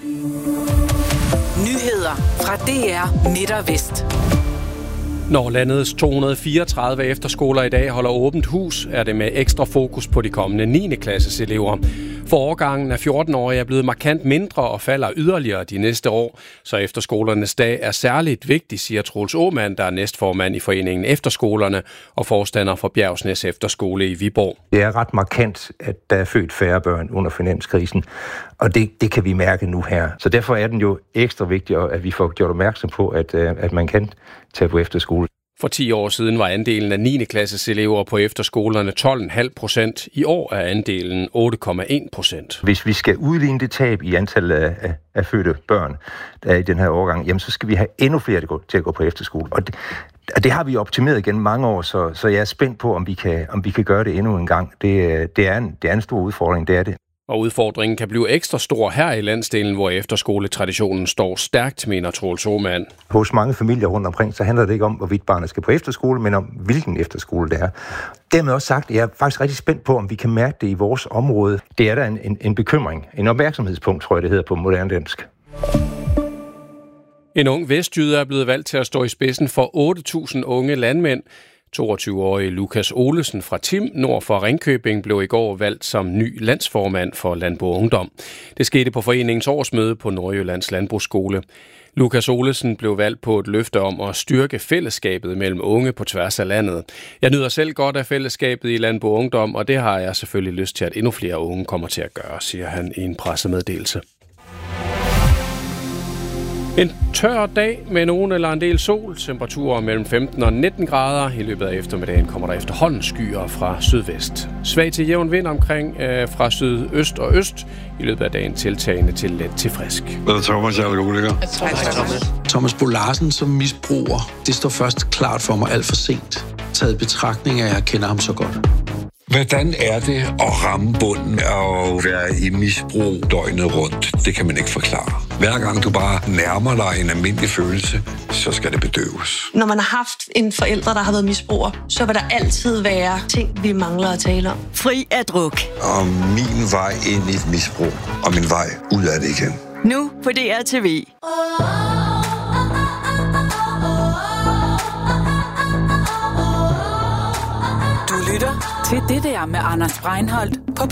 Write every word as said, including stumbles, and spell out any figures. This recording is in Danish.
Nyheder fra D R Midt og Vest. Når landets to hundrede og fireogtredive efterskoler i dag holder åbent hus, er det med ekstra fokus på de kommende niende klasses elever. For årgangen af fjorten-årige er blevet markant mindre og falder yderligere de næste år, så efterskolernes dag er særligt vigtig, siger Troels Aamand, der er næstformand i foreningen Efterskolerne og forstander for Bjergsnæs Efterskole i Viborg. Det er ret markant, at der er født færre børn under finanskrisen, og det, det kan vi mærke nu her. Så derfor er den jo ekstra vigtig, at vi får gjort opmærksom på, at, at man kan tage på efterskole. For ti år siden var andelen af niende klasses elever på efterskolerne tolv komma fem procent. I år er andelen otte komma en procent. Hvis vi skal udligne det tab i antallet af, af, af fødte børn, der er i den her årgang, jamen så skal vi have endnu flere til at gå på efterskole. Og det, og det har vi optimeret igen mange år, så, så jeg er spændt på, om vi kan, om vi kan gøre det endnu en gang. Det, det, er en, det er en stor udfordring, det er det. Og udfordringen kan blive ekstra stor her i landsdelen, hvor efterskoletraditionen står stærkt, mener Troels Aamand. Hos mange familier rundt omkring, så handler det ikke om, hvorvidt barnet skal på efterskole, men om hvilken efterskole det er. Dermed også sagt, jeg er faktisk rigtig spændt på, om vi kan mærke det i vores område. Det er der en, en, en bekymring, en opmærksomhedspunkt, tror jeg, det hedder på moderne dansk. En ung vestjyde er blevet valgt til at stå i spidsen for otte tusind unge landmænd. toogtyve-årige Lukas Olesen fra Tim nord for Ringkøbing blev i går valgt som ny landsformand for Landbrug Ungdom. Det skete på foreningens årsmøde på Nordjyllands Landbrugsskole. Lukas Olesen blev valgt på et løfte om at styrke fællesskabet mellem unge på tværs af landet. Jeg nyder selv godt af fællesskabet i Landbrug Ungdom, og det har jeg selvfølgelig lyst til, at endnu flere unge kommer til at gøre, siger han i en pressemeddelelse. En tør dag med nogen eller en del sol, temperaturer mellem femten og nitten grader. I løbet af eftermiddagen kommer der efterhånden skyer fra sydvest. Svag til jævn vind omkring øh, fra sydøst og øst. I løbet af dagen tiltagende til let til frisk. Hvad er Thomas, jeg er alkoholiker? Thomas. Thomas Bo Larsen som misbruger. Det står først klart for mig alt for sent. Taget betragtning af, at jeg kender ham så godt. Hvordan er det at ramme bunden og være i misbrug døgnet rundt? Det kan man ikke forklare. Hver gang du bare nærmer dig en almindelig følelse, så skal det bedøves. Når man har haft en forælder, der har været misbruger, så vil der altid være ting, vi mangler at tale om. Fri af druk. Og min vej ind i et misbrug, og min vej ud af det igen. Nu på D R T V. Du lytter til det der med Anders Breinholt på P